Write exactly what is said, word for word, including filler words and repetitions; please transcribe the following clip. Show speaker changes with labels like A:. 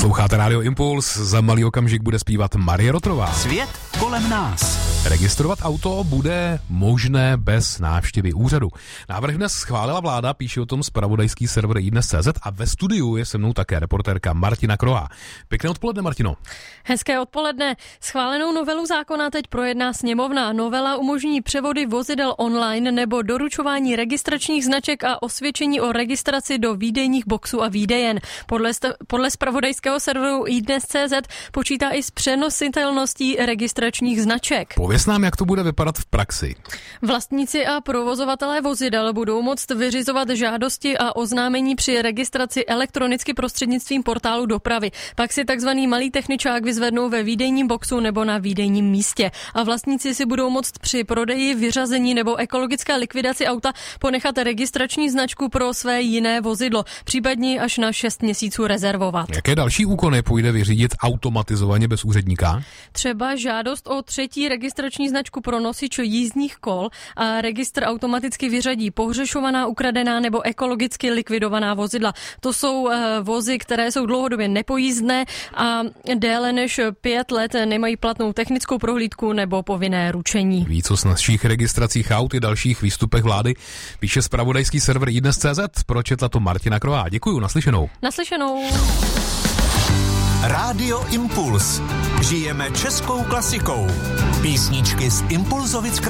A: Posloucháte Rádio Impuls, za malý okamžik bude zpívat Marie Rotrová.
B: Svět kolem nás.
A: Registrovat auto bude možné bez návštěvy úřadu. Návrh dnes schválila vláda, píše o tom zpravodajský server iDnes tečka cé zet a ve studiu je se mnou také reportérka Martina Kroá. Pěkné odpoledne, Martino.
C: Hezké odpoledne. Schválenou novelu zákona teď projedná sněmovna. Novela umožní převody vozidel online nebo doručování registračních značek a osvědčení o registraci do výdejních boxů a výdejen. Podle, st- podle zpravodajského serveru iDnes tečka cé zet počítá i s přenositelností registračních značek.
A: Pověz nám, jak to bude vypadat v praxi.
C: Vlastníci a provozovatelé vozidel budou moct vyřizovat žádosti a oznámení při registraci elektronicky prostřednictvím portálu dopravy. Pak si takzvaný malý techničák vyzvednou ve výdejním boxu nebo na výdejním místě. A vlastníci si budou moct při prodeji, vyřazení nebo ekologické likvidaci auta ponechat registrační značku pro své jiné vozidlo, případně až na šest měsíců rezervovat.
A: Jaké další úkony půjde vyřídit automatizovaně bez úředníka?
C: Třeba žádost o třetí registrační značku pro nosič jízdních kol a registr automaticky vyřadí pohřešovaná, ukradená nebo ekologicky likvidovaná vozidla. To jsou uh, vozy, které jsou dlouhodobě nepojízdné a déle než pět let nemají platnou technickou prohlídku nebo povinné ručení.
A: Víc o snazších registracích aut i dalších výstupech vlády píše zpravodajský server iDnes tečka cé zet. Pročetla to Martina Kroá. Děkuju, naslyšenou.
C: Naslyšenou.
B: Rádio Impuls. Žijeme českou klasikou. Písničky z Impulzovic